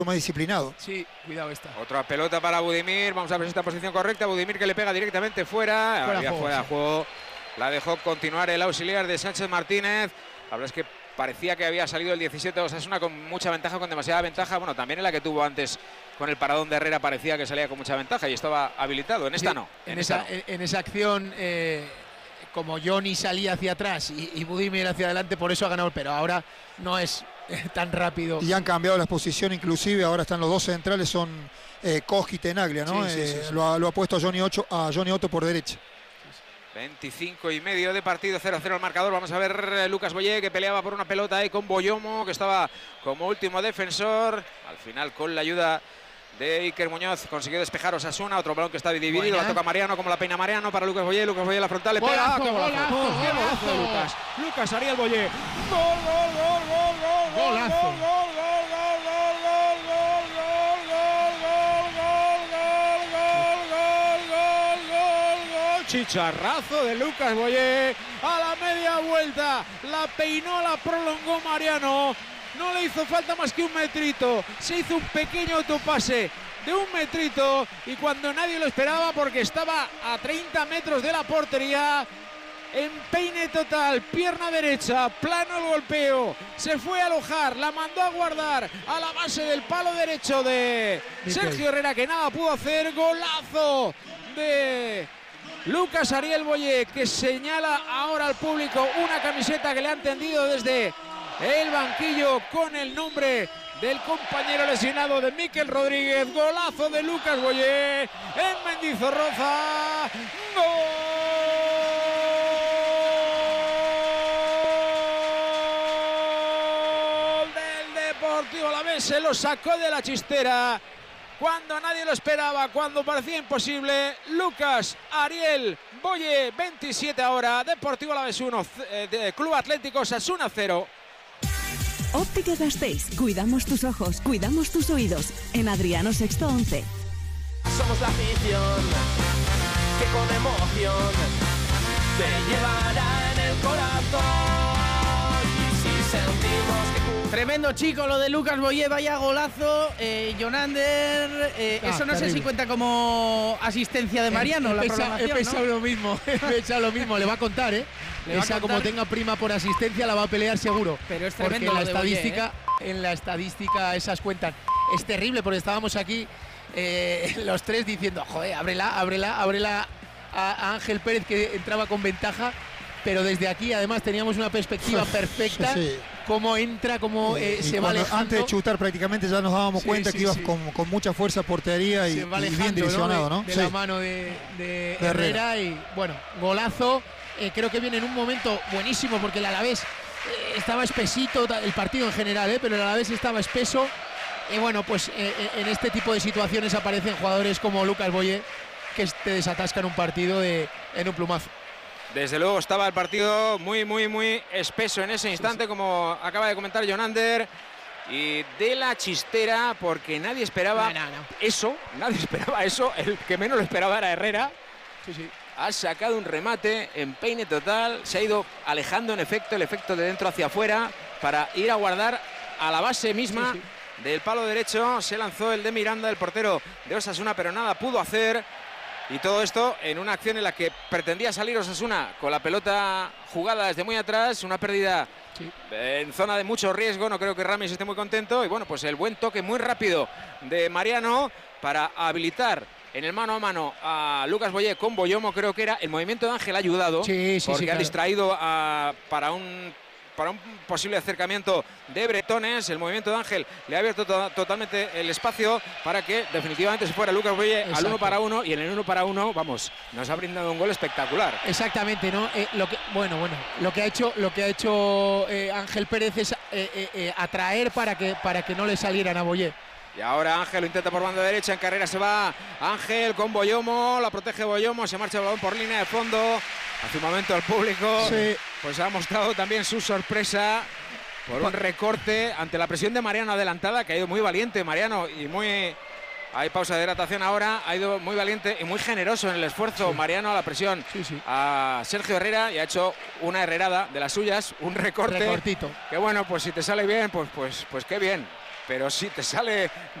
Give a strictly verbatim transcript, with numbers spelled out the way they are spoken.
más disciplinado. Sí, cuidado esta. Otra pelota para Budimir. Vamos a ver si está en posición correcta. Budimir que le pega directamente fuera. Fuera Había juego, fuera de sí. juego. La dejó continuar el auxiliar de Sánchez Martínez. La verdad es que parecía que había salido el diecisiete de Osasuna con mucha ventaja, con demasiada ventaja. Bueno, también en la que tuvo antes con el paradón de Herrera parecía que salía con mucha ventaja y estaba habilitado. En esta Sí, no. En, En, esa, esta no. en, en esa acción, eh, como Johnny salía hacia atrás y, y Budimir hacia adelante, por eso ha ganado. Pero ahora no es eh, tan rápido. Y han cambiado la posición, inclusive ahora están los dos centrales, son eh, Koch y Tenaglia, ¿no? Sí, sí, Eh, sí, sí. Lo, ha, lo ha puesto a Johnny, Ocho, a Johnny Otto por derecha. veinticinco y medio de partido, cero cero el marcador. Vamos a ver eh, Lucas Boyé, que peleaba por una pelota ahí con Boyomo, que estaba como último defensor. Al final, con la ayuda de Iker Muñoz, consiguió despejar Osasuna. Otro balón que está dividido, Buena. la toca Mariano, como la peina Mariano para Lucas Boyé. Lucas Boyé la frontal, le pega. Golazo, ¡Qué golazo! golazo, ¡Qué golazo! de Lucas! Lucas Ariel Boyé. ¡Gol, gol, gol, gol, gol! Golazo. ¡Gol, gol, gol, gol, gol, gol, gol, gol, gol, gol, gol, gol, gol, gol, gol, gol! Chicharrazo de Lucas Boyé a la media vuelta. La peinó, la prolongó Mariano. No le hizo falta más que un metrito. Se hizo un pequeño autopase de un metrito y cuando nadie lo esperaba, porque estaba a treinta metros de la portería, empeine total, pierna derecha, plano el golpeo, se fue a alojar, la mandó a guardar a la base del palo derecho de Miquel. Sergio Herrera, que nada pudo hacer. Golazo de Lucas Ariel Boyé, que señala ahora al público una camiseta que le han tendido desde el banquillo con el nombre del compañero lesionado de Miquel Rodríguez. Golazo de Lucas Boyé en Mendizorroza. Gol del Deportivo Alavés. Se lo sacó de la chistera cuando nadie lo esperaba, cuando parecía imposible. Lucas Ariel Boyé, veintisiete ahora. Deportivo Alavés uno, eh, de Club Atlético Osasuna cero. Óptica Gasteiz. Cuidamos tus ojos, cuidamos tus oídos. En Adriano Sexto once. Somos la afición que con emoción te llevará en el corazón. Y si sentimos que... Tremendo, chico, lo de Lucas Boyé, vaya golazo. eh, Jonander, eh, Ah, eso no sé terrible. si cuenta como asistencia de Mariano, he, la he pensado, he prolongación, pensado ¿no? lo mismo, he pensado lo mismo, le va a contar, ¿eh? Le va a Esa, contar. como tenga prima por asistencia, la va a pelear seguro. Pero es porque tremendo en la lo de Boyé, estadística, en la estadística esas cuentan. Es terrible porque estábamos aquí eh, los tres diciendo, joder, ábrela, ábrela, ábrela a, a Ángel Pérez, que entraba con ventaja, pero desde aquí además teníamos una perspectiva perfecta. Sí, sí. Cómo entra, cómo eh, Y se va cuando- alejando. antes de chutar prácticamente ya nos dábamos Sí, cuenta sí, que ibas sí. con, con mucha fuerza a portería y, se va y alejando, bien direccionado, ¿no? ¿no? De, de Sí. la mano de, de De Herrera. Herrera. Y bueno, golazo. Eh, creo que viene en un momento buenísimo porque el Alavés eh, estaba espesito, ta- el partido en general, eh, pero el Alavés estaba espeso. Y bueno, pues eh, eh, en este tipo de situaciones aparecen jugadores como Lucas Boyé que te desatascan un partido de, en un plumazo. Desde luego estaba el partido muy, muy, muy espeso en ese instante, como acaba de comentar Jonander. Y de la chistera, porque nadie esperaba No, no, no. eso, nadie esperaba eso. El que menos lo esperaba era Herrera. Sí, sí. Ha sacado un remate, empeine total, se ha ido alejando en efecto, el efecto de dentro hacia afuera, para ir a guardar a la base misma Sí, del palo derecho. Se lanzó el de Miranda, el portero de Osasuna, pero nada pudo hacer. Y todo esto en una acción en la que pretendía salir Osasuna con la pelota jugada desde muy atrás, una pérdida Sí. en zona de mucho riesgo. No creo que Ramis esté muy contento. Y bueno, pues el buen toque muy rápido de Mariano para habilitar en el mano a mano a Lucas Boyé con Boyomo. Creo que era el movimiento de Ángel ha ayudado, Sí, sí, porque sí, ha claro. distraído a, para un para un posible acercamiento de bretones. El movimiento de Ángel le ha abierto to totalmente el espacio para que definitivamente se fuera Lucas Boyé al Exacto. uno para uno, y en el uno para uno, vamos, nos ha brindado un gol espectacular. Exactamente, ¿no? Eh, lo que, bueno, bueno, lo que ha hecho, lo que ha hecho eh, Ángel Pérez es eh, eh, eh, atraer para que, para que no le salieran a Boyé. Y ahora Ángel lo intenta por banda derecha, en carrera se va Ángel con Boyomo, la protege Boyomo, se marcha el balón por línea de fondo. Hace un momento el público Sí. pues ha mostrado también su sorpresa por un recorte ante la presión de Mariano adelantada, que ha ido muy valiente Mariano y muy... Hay pausa de hidratación ahora, ha ido muy valiente y muy generoso en el esfuerzo Sí. Mariano a la presión Sí, sí. a Sergio Herrera, y ha hecho una herrerada de las suyas, un recorte. Recortito. Que bueno, pues si te sale bien, pues, pues, pues qué bien. pero si te sale